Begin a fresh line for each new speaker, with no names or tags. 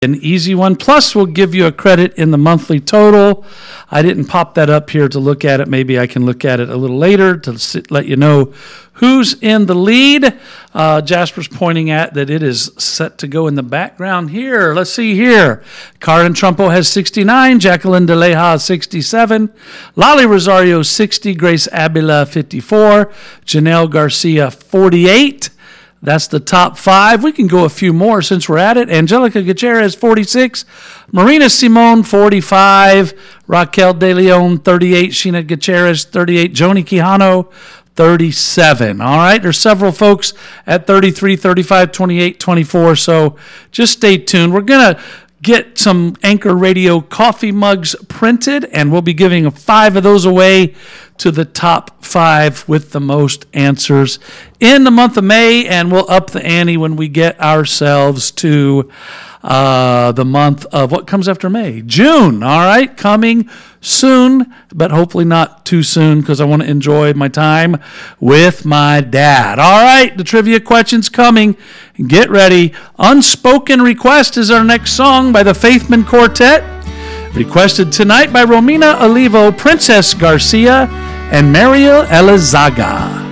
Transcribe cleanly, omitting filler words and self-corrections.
An easy one. Plus, we'll give you a credit in the monthly total. I didn't pop that up here to look at it. Maybe I can look at it a little later to let you know who's in the lead. Jasper's pointing at that it is set to go in the background here. Let's see here. Karen Trumpo has 69. Jacqueline DeLeja 67. Lolly Rosario 60. Grace Abila 54. Janelle Garcia 48. That's the top five. We can go a few more since we're at it. Angelica Gutierrez, 46. Marina Simone, 45. Raquel De Leon, 38. Sheena Gutierrez, 38. Joni Quijano, 37. All right, there's several folks at 33, 35, 28, 24. So just stay tuned. We're going to get some Anchor Radio coffee mugs printed, and we'll be giving 5 of those away to the top 5 with the most answers in the month of May, and we'll up the ante when we get ourselves to the month of what comes after May? June, all right, coming soon, but hopefully not too soon because I want to enjoy my time with my dad. All right, the trivia question's coming. Get ready. Unspoken Request is our next song by the Faithman Quartet. Requested tonight by Romina Olivo, Princess Garcia, and Mariel Elizaga.